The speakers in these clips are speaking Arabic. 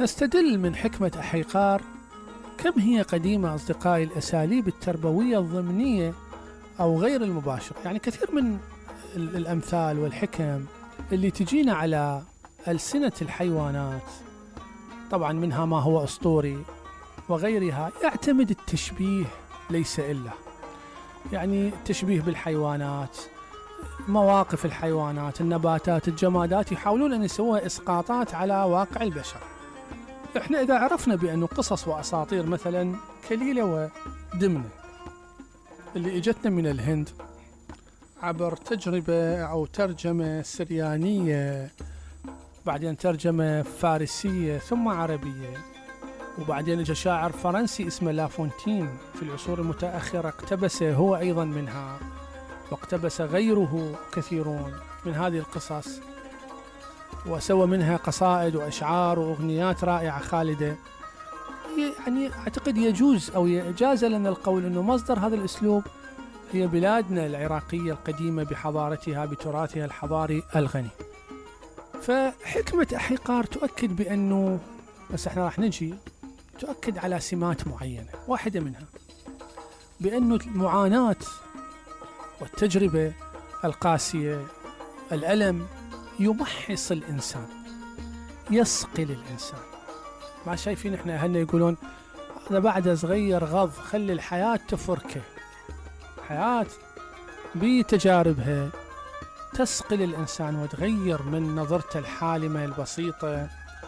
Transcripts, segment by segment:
نستدل من حكمة أحيقار كم هي قديمة أصدقائي الأساليب التربوية الضمنية أو غير المباشرة. يعني كثير من الأمثال والحكم اللي تجينا على ألسنة الحيوانات، طبعا منها ما هو أسطوري وغيرها، يعتمد التشبيه ليس إلا، يعني التشبيه بالحيوانات، مواقف الحيوانات، النباتات، الجمادات، يحاولون أن يسووها إسقاطات على واقع البشر. إحنا إذا عرفنا بأنه قصص وأساطير مثلا كليلة ودمنة اللي إجتنا من الهند عبر تجربة أو ترجمة سريانية، بعدين ترجمة فارسية ثم عربية، وبعدين اجى شاعر فرنسي اسمه لافونتين في العصور المتأخرة اقتبس هو أيضا منها، واقتبس غيره كثيرون من هذه القصص، وسوى منها قصائد وأشعار وأغنيات رائعة خالدة. يعني أعتقد يجوز أو يجاز لنا القول أنه مصدر هذا الأسلوب هي بلادنا العراقية القديمة بحضارتها بتراثها الحضاري الغني. فحكمة أحيقار تؤكد بأنه، بس احنا راح نجي، تؤكد على سمات معينة، واحدة منها بأنه المعاناة والتجربة القاسية، الألم، يمحص الإنسان، يصقل الإنسان. ما شايفين احنا أهلنا يقولون هذا بعد صغير غض، خلي الحياة تفركه. حياة بتجاربها تسقل الإنسان وتغير من نظرته الحالمة البسيطة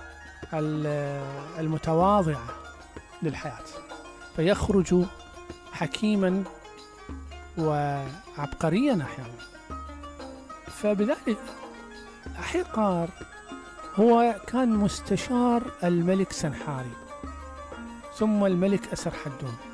المتواضعة للحياة، فيخرج حكيما وعبقريا أحيانا. فبذلك أحيقار هو كان مستشار الملك سنحاري ثم الملك أسرحدون،